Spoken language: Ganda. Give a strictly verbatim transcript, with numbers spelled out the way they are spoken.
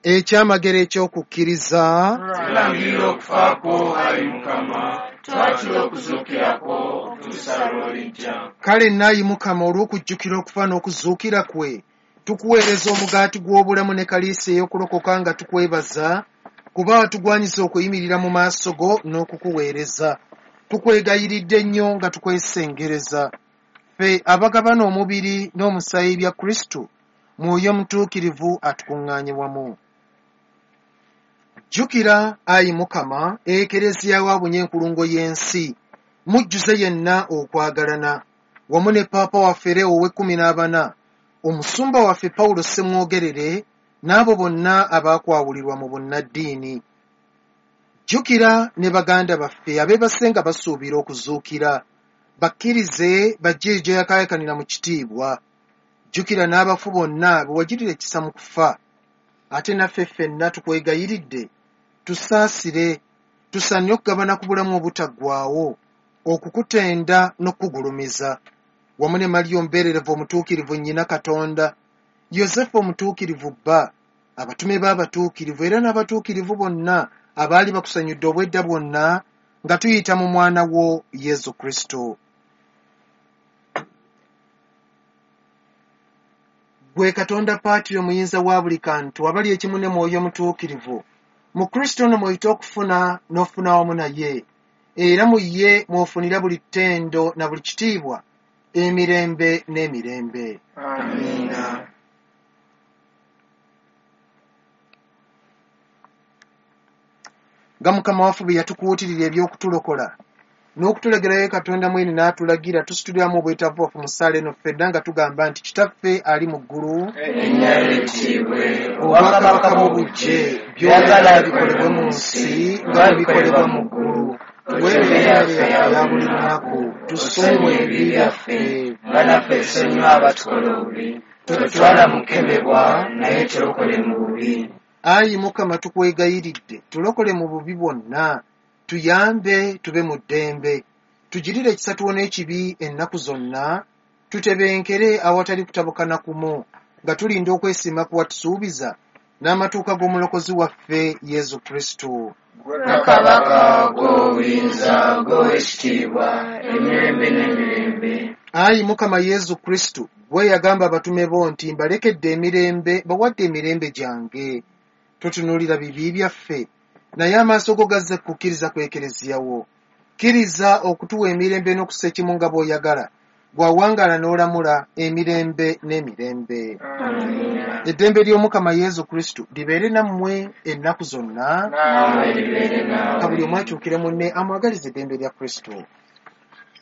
ekyamagero eky'okukkiriza tulangirira okufa kwo ayi Mukama twakira okuzuukirako okutuusa lw'olijja. kale naayi Mukama olw'okujjukira okufa n'okuzuukira kwe tukuweereza omugaati gw'obulamu ne kaliisa ey'okulokoka nga tukwebaza kuba watugwanyiza okuyimirira mu maaso go n'okukuweereza. tukwegayiridde nnyo nga tukwesengereza ffe abagabana omubiri n'omusaayi bya Kristo mwoyo mutuukirivu atukuŋŋaanye wamu. jjukira ayi Mukama ekereziya wa bunyenkulungo y'ensi mujjuze yenna okwagalana wamu ne paapa waffe Leo ow'ekkumi n'abana omusumba waffe Pawulo Ssemwogerere n'abo bonna abaakwawulirwa mu bunnaddiini. jjukira ne baganda baffe abeebase nga basuubira okuzuukira bakkirize bajje gye yakaayakanira mu kitiibwa. jjukira n'abafu bonna be wagirira ekisa mu kufa. ate naffe ffenna tukwegayiridde tusaasire tusaanye okugabana ku bulamu obutaggwaawo okukutenda n'okugulumiza wamu ne Maliyo omubeererevu omutuukirivu nnyina Katonda, Yosefu omutuukirivu bba, abatume b'abatuukirivu era n'abatuukirivu bonna abaali bakusanyudde obwedda bwonna nga tuyita mu mwana wo Yesu Kristo. gwe Katonda Paatiri omuyinza wa buli kantu abali ekimu ne mwoyo mutuukirivu mu Kristo no mweyita okufuna n'ofuna wamu naye era mu ye mwofunira buli ttendo na buli kitiibwa emirembe n'emirembe. Amiina. nga Mukama waffe bwe yatukuutirira eby'okutulokola n'okutulegerayo Katonda mwini n'atulagira tusituliramu obwetaavu waffe mu ssaala eno ffedda nga tugamba nti Kitaffe ali mu ggulu erinnya lyo littiibwe, obwakabaka bwo bujje, by'oyagala bikolebwe mu nsi nga bwe bikolebwa mu ggulu. tuwe embeera yaffe ya buli lunaku, tusonyiwe ebibi byaffe nga naffe tusonyiwa abatukola obubi, totutwala mu kukemebwa naye tulokole mu bubi. ayi Mukama tukwegayiridde tulokole mu bubi bwonna, tuyambe tube mu ddembe, tugirire ekisa tuwone ekibi ennaku zonna, tutebenkere awatali kutabukana kumu nga tulinda okwesiima ku watusuubiza n'amatuuka g'omulokozi waffe Yesu Kristo. Gwe Kabaka gw'obuyinza gw'owekitiibwa emirembe n'emirembe. ayi Mukama Yesu Kristo gwe yagamba abatume bo nti mbalekedde emirembe bawadde emirembe gyange. totunuulira bibi byaffe naye amaaso go gazze kukkiriza kwekereziyawo. kkiriza okutuwa emirembe n'okussa ekimu nga bw'oyagala bw'awangaala n'olamula emirembe n'emirembe. Amiina. eddembe ly'omukama Yesu Kristo libeere nammwe ennaku zonna. Naawe libeere naawe. ka buli omu akyukire munne amwagaliza eddembe lya Kristo.